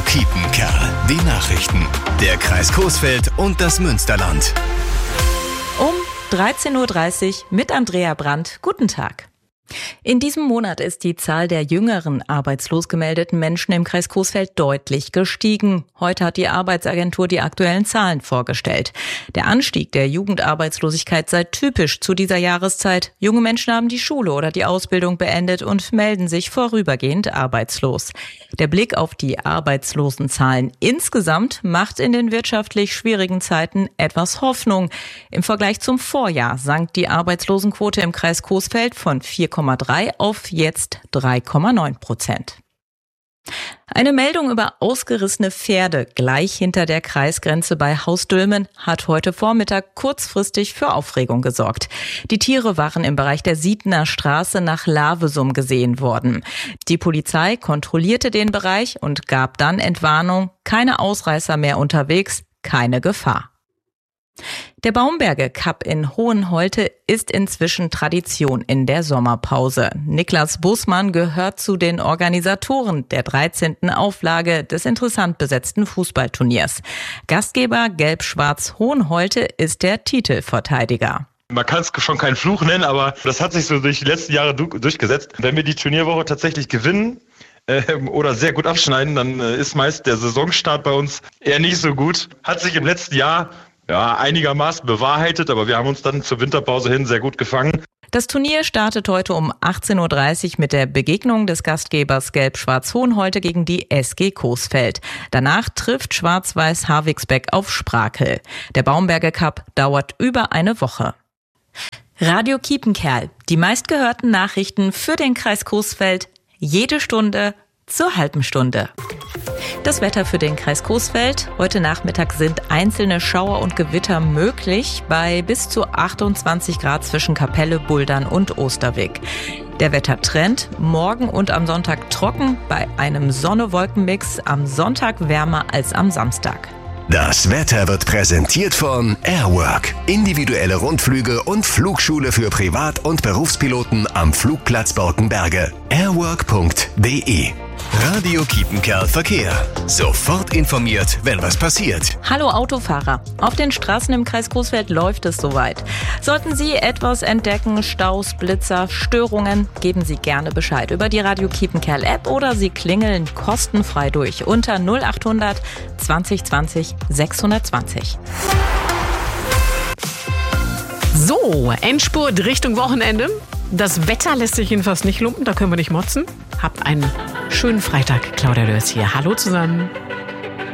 Kiepenkerl. Die Nachrichten. Der Kreis Coesfeld und das Münsterland. Um 13.30 Uhr mit Andrea Brandt. Guten Tag. In diesem Monat ist die Zahl der jüngeren arbeitslos gemeldeten Menschen im Kreis Coesfeld deutlich gestiegen. Heute hat die Arbeitsagentur die aktuellen Zahlen vorgestellt. Der Anstieg der Jugendarbeitslosigkeit sei typisch zu dieser Jahreszeit. Junge Menschen haben die Schule oder die Ausbildung beendet und melden sich vorübergehend arbeitslos. Der Blick auf die Arbeitslosenzahlen insgesamt macht in den wirtschaftlich schwierigen Zeiten etwas Hoffnung. Im Vergleich zum Vorjahr sank die Arbeitslosenquote im Kreis Coesfeld von 4,3 auf jetzt 3,9%. Eine Meldung über ausgerissene Pferde gleich hinter der Kreisgrenze bei Hausdülmen hat heute Vormittag kurzfristig für Aufregung gesorgt. Die Tiere waren im Bereich der Siedner Straße nach Lavesum gesehen worden. Die Polizei kontrollierte den Bereich und gab dann Entwarnung: keine Ausreißer mehr unterwegs, keine Gefahr. Der Baumberge Cup in Hohenholte ist inzwischen Tradition in der Sommerpause. Niklas Bußmann gehört zu den Organisatoren der 13. Auflage des interessant besetzten Fußballturniers. Gastgeber Gelb-Schwarz Hohenholte ist der Titelverteidiger. Man kann es schon keinen Fluch nennen, aber das hat sich so durch die letzten Jahre durchgesetzt. Wenn wir die Turnierwoche tatsächlich gewinnen oder sehr gut abschneiden, dann ist meist der Saisonstart bei uns eher nicht so gut. Hat sich im letzten Jahr einigermaßen bewahrheitet, aber wir haben uns dann zur Winterpause hin sehr gut gefangen. Das Turnier startet heute um 18.30 Uhr mit der Begegnung des Gastgebers Gelb-Schwarz Hohenholte gegen die SG Coesfeld. Danach trifft Schwarz-Weiß Harwigsbeck auf Sprakel. Der Baumberge Cup dauert über eine Woche. Radio Kiepenkerl, die meistgehörten Nachrichten für den Kreis Coesfeld, jede Stunde zur halben Stunde. Das Wetter für den Kreis Coesfeld. Heute Nachmittag sind einzelne Schauer und Gewitter möglich bei bis zu 28 Grad zwischen Kapelle, Buldern und Osterweg. Der Wettertrend: morgen und am Sonntag trocken, bei einem Sonne-Wolken-Mix, am Sonntag wärmer als am Samstag. Das Wetter wird präsentiert von Airwork. Individuelle Rundflüge und Flugschule für Privat- und Berufspiloten am Flugplatz Borkenberge. Airwork.de. Radio Kiepenkerl Verkehr. Sofort informiert, wenn was passiert. Hallo Autofahrer. Auf den Straßen im Kreis Coesfeld läuft es soweit. Sollten Sie etwas entdecken, Staus, Blitzer, Störungen, geben Sie gerne Bescheid über die Radio Kiepenkerl App oder Sie klingeln kostenfrei durch unter 0800 20 20 620. So, Endspurt Richtung Wochenende. Das Wetter lässt sich jedenfalls nicht lumpen, da können wir nicht motzen. Habt einen schönen Freitag. Claudia Lörs hier. Hallo zusammen.